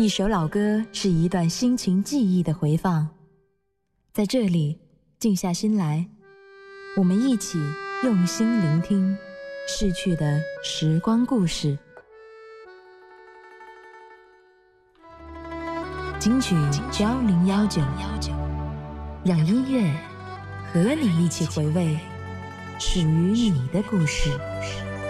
一首老歌是一段心情记忆的回放，在这里静下心来，我们一起用心聆听逝去的时光故事。金曲9019，让音乐和你一起回味属于你的故事。